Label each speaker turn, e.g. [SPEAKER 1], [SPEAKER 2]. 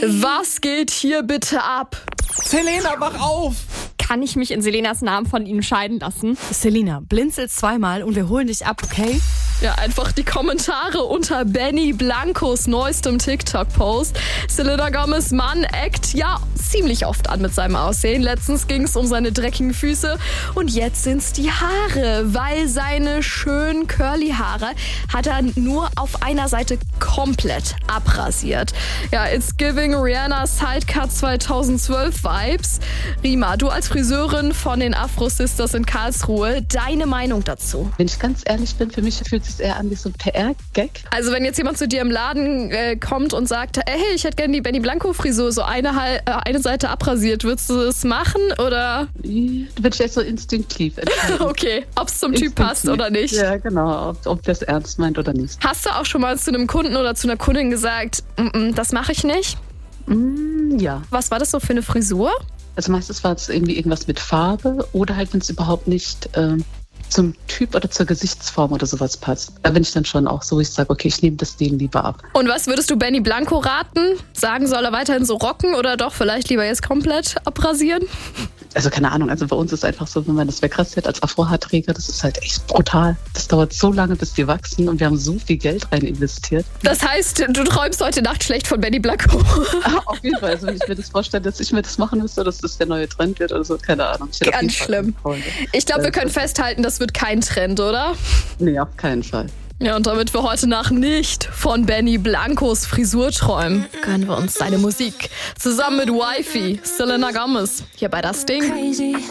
[SPEAKER 1] Was geht hier bitte ab?
[SPEAKER 2] Selena, wach auf!
[SPEAKER 1] Kann ich mich in Selenas Namen von Ihnen scheiden lassen?
[SPEAKER 3] Selena, blinzel zweimal und wir holen dich ab, okay?
[SPEAKER 1] Ja, einfach die Kommentare unter Benny Blancos neuestem TikTok-Post. Selena Gomez Mann eckt ja ziemlich oft an mit seinem Aussehen. Letztens ging es um seine dreckigen Füße und jetzt sind's die Haare, weil seine schönen Curly-Haare hat er nur auf einer Seite komplett abrasiert. Ja, it's giving Rihanna Sidecut 2012 Vibes. Rima, du als Friseurin von den Afro Sisters in Karlsruhe, deine Meinung dazu?
[SPEAKER 4] Wenn ich ganz ehrlich bin, für mich fühlt es sich eher an wie so ein PR-Gag.
[SPEAKER 1] Also wenn jetzt jemand zu dir im Laden kommt und sagt, hey, ich hätte gerne die Benny Blanco-Frisur, so eine Seite abrasiert, würdest du das machen oder?
[SPEAKER 4] Da würde ich jetzt so instinktiv entscheiden.
[SPEAKER 1] Okay, ob es zum Typ passt oder nicht.
[SPEAKER 4] Ja, genau, ob das ernst meint oder nicht.
[SPEAKER 1] Hast du auch schon mal zu einem Kunden oder zu einer Kundin gesagt, das mache ich nicht?
[SPEAKER 4] Ja.
[SPEAKER 1] Was war das so für eine Frisur?
[SPEAKER 4] Also meistens war es irgendwie irgendwas mit Farbe oder halt, wenn es überhaupt nicht zum Typ oder zur Gesichtsform oder sowas passt. Da bin ich dann schon auch so, ich sage, okay, ich nehme das denen lieber ab.
[SPEAKER 1] Und was würdest du Benny Blanco raten? Sagen, soll er weiterhin so rocken oder doch vielleicht lieber jetzt komplett abrasieren?
[SPEAKER 4] Also keine Ahnung, also bei uns ist einfach so, wenn man das wegrasiert als Afro-Haarträger, das ist halt echt brutal. Das dauert so lange, bis die wachsen und wir haben so viel Geld rein investiert.
[SPEAKER 1] Das heißt, du träumst heute Nacht schlecht von Benny Blanco?
[SPEAKER 4] Auf jeden Fall, also wenn ich mir das vorstelle, dass ich mir das machen müsste, dass das der neue Trend wird oder so, keine Ahnung.
[SPEAKER 1] Ganz schlimm. Ich glaube, wir können festhalten, das wird kein Trend, oder?
[SPEAKER 4] Nee, auf keinen Fall.
[SPEAKER 1] Ja, und damit wir heute Nacht nicht von Benny Blancos Frisur träumen, gönnen wir uns seine Musik. Zusammen mit Wifey, Selena Gomez, hier bei Das Ding.
[SPEAKER 5] Crazy.